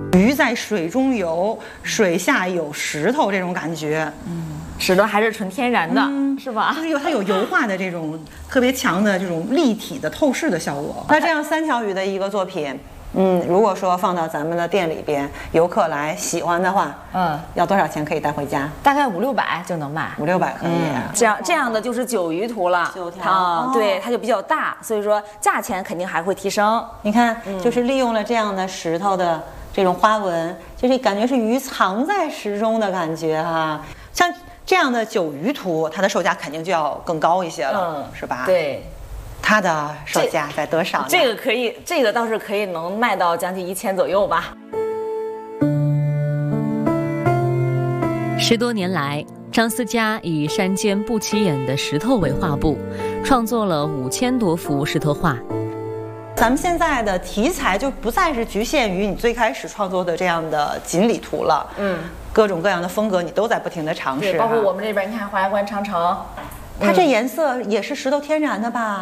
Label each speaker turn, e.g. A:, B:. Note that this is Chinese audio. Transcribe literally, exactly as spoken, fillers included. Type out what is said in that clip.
A: 鱼在水中游，水下有石头这种感觉。
B: 嗯，石头还是纯天然的，嗯、是吧？
A: 就是有它有油画的这种特别强的这种立体的透视的效果。那这样三条鱼的一个作品。嗯，如果说放到咱们的店里边，游客来喜欢的话，嗯，要多少钱可以带回家？
B: 大概五六百就能卖，
A: 五六百可以。嗯、
B: 这样这样的就是九鱼图了，
A: 九条
B: 啊、
A: 哦，
B: 对，它就比较大，所以说价钱肯定还会提升。
A: 你看，嗯、就是利用了这样的石头的这种花纹，就是感觉是鱼藏在石中的感觉哈、啊。像这样的九鱼图，它的售价肯定就要更高一些了，嗯、是吧？
B: 对。
A: 它的售价在多少呢？
B: 这个可以，这个倒是可以能卖到将近一千左右吧。
C: 十多年来，张思佳以山间不起眼的石头为画布，创作了五千多幅石头画。
A: 咱们现在的题材就不再是局限于你最开始创作的这样的锦鲤图了，嗯，各种各样的风格你都在不停的尝试，
B: 包括我们这边，你看华亚观长城。
A: 它这颜色也是石头天然的吧？